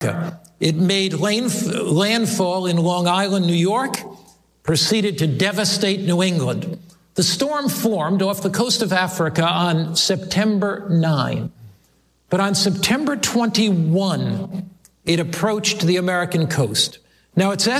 It made landfall in Long Island, New York, proceeded to devastate New England. The storm formed off the coast of Africa on September 9. But on September 21, it approached the American coast. Now, it's